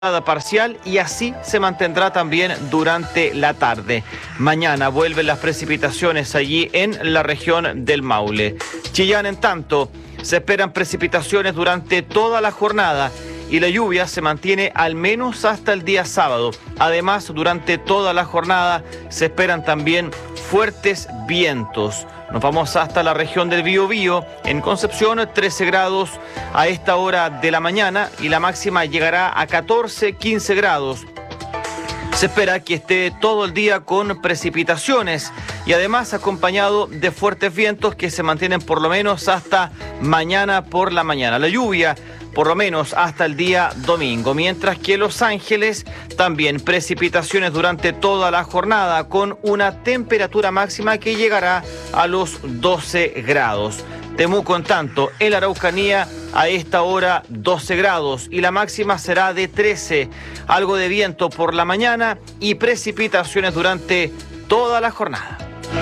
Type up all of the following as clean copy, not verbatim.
parcial y así se mantendrá también durante la tarde. Mañana vuelven las precipitaciones allí en la región del Maule. Chillán, en tanto, se esperan precipitaciones durante toda la jornada y la lluvia se mantiene al menos hasta el día sábado. Además, durante toda la jornada se esperan también fuertes vientos. Nos vamos hasta la región del Biobío. En Concepción, 13 grados a esta hora de la mañana y la máxima llegará a 14, 15 grados. Se espera que esté todo el día con precipitaciones y además acompañado de fuertes vientos que se mantienen por lo menos hasta mañana por la mañana. La lluvia por lo menos hasta el día domingo, mientras que Los Ángeles también precipitaciones durante toda la jornada con una temperatura máxima que llegará a los 12 grados. Temuco, en tanto, en la Araucanía a esta hora 12 grados y la máxima será de 13. Algo de viento por la mañana y precipitaciones durante toda la jornada.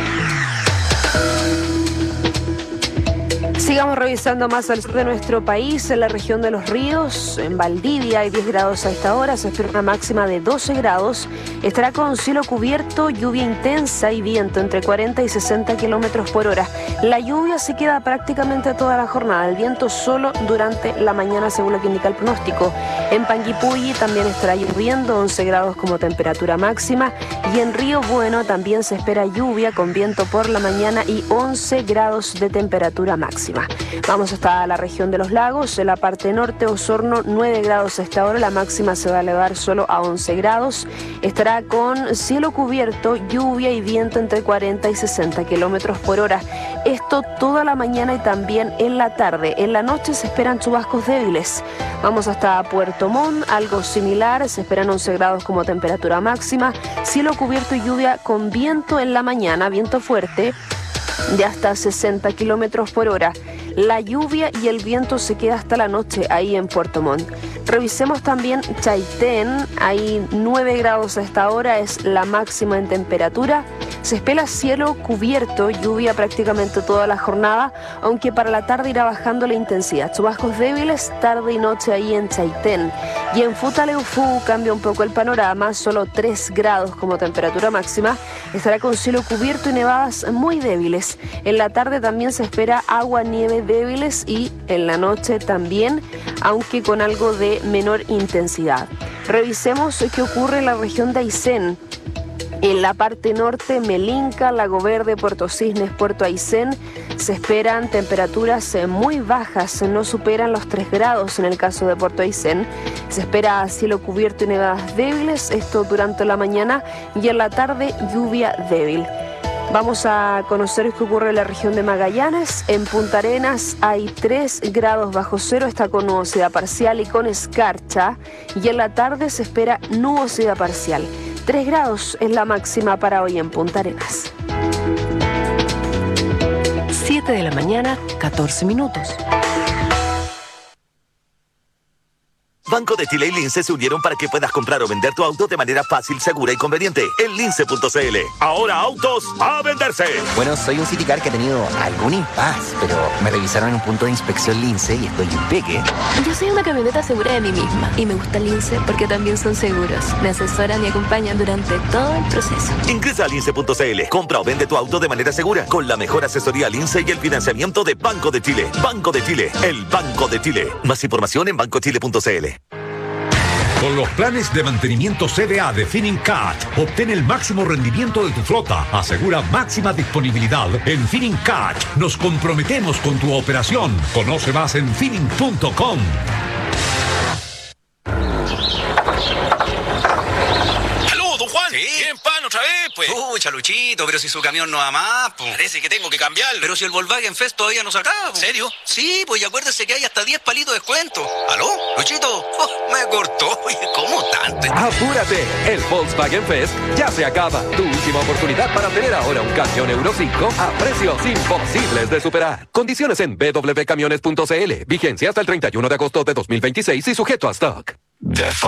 Sigamos revisando más al sur de nuestro país, en la región de Los Ríos, en Valdivia hay 10 grados a esta hora, se espera una máxima de 12 grados, estará con cielo cubierto, lluvia intensa y viento entre 40 y 60 kilómetros por hora. La lluvia se queda prácticamente toda la jornada, el viento solo durante la mañana según lo que indica el pronóstico. En Panguipulli también estará lloviendo, 11 grados como temperatura máxima y en Río Bueno también se espera lluvia con viento por la mañana y 11 grados de temperatura máxima. Vamos hasta la región de los lagos, en la parte norte Osorno 9 grados a esta hora, la máxima se va a elevar solo a 11 grados, estará con cielo cubierto, lluvia y viento entre 40 y 60 kilómetros por hora. Esto toda la mañana y también en la tarde. En la noche se esperan chubascos débiles. Vamos hasta Puerto Montt, algo similar, se esperan 11 grados como temperatura máxima, cielo cubierto y lluvia con viento en la mañana, viento fuerte de hasta 60 kilómetros por hora. La lluvia y el viento se queda hasta la noche ahí en Puerto Montt. Revisemos también Chaitén, hay 9 grados a esta hora, es la máxima en temperatura. Se espera cielo cubierto, lluvia prácticamente toda la jornada, aunque para la tarde irá bajando la intensidad. Chubascos débiles tarde y noche ahí en Chaitén. Y en Futaleufú cambia un poco el panorama, solo 3 grados como temperatura máxima. Estará con cielo cubierto y nevadas muy débiles. En la tarde también se espera agua, nieve débiles y en la noche también, aunque con algo de menor intensidad. Revisemos qué ocurre en la región de Aysén. En la parte norte, Melinca, Lago Verde, Puerto Cisnes, Puerto Aysén, se esperan temperaturas muy bajas, no superan los 3 grados en el caso de Puerto Aysén. Se espera cielo cubierto y nevadas débiles, esto durante la mañana y en la tarde lluvia débil. Vamos a conocer qué ocurre en la región de Magallanes. En Punta Arenas hay 3 grados bajo cero, está con nubosidad parcial y con escarcha. Y en la tarde se espera nubosidad parcial. 3 grados es la máxima para hoy en Punta Arenas. 7 de la mañana, 14 minutos. Banco de Chile y Lince se unieron para que puedas comprar o vender tu auto de manera fácil, segura y conveniente en lince.cl. Ahora autos a venderse. Bueno, soy un Citicar que ha tenido algún impasse, pero me revisaron en un punto de inspección Lince y estoy impeque. Yo soy una camioneta segura de mí misma y me gusta Lince porque también son seguros. Me asesoran y acompañan durante todo el proceso. Ingresa a lince.cl. Compra o vende tu auto de manera segura con la mejor asesoría Lince y el financiamiento de Banco de Chile. Banco de Chile, el Banco de Chile. Más información en bancochile.cl. Con los planes de mantenimiento CDA de Finincat, obtén el máximo rendimiento de tu flota. Asegura máxima disponibilidad. En Finincat nos comprometemos con tu operación. Conoce más en finin.com. ¿Sí? ¿Bien pan otra vez, pues? Pucha, Luchito, pero si su camión no va más, pues. Parece que tengo que cambiarlo. Pero si el Volkswagen Fest todavía no se acaba. ¿En serio? Sí, pues y acuérdese que hay hasta 10 palitos de descuento. ¿Aló? Luchito, me cortó. Oye, ¿cómo tanto? ¡Apúrate! El Volkswagen Fest ya se acaba. Tu última oportunidad para tener ahora un camión Euro 5 a precios imposibles de superar. Condiciones en www.camiones.cl. Vigencia hasta el 31 de agosto de 2026 y sujeto a stock.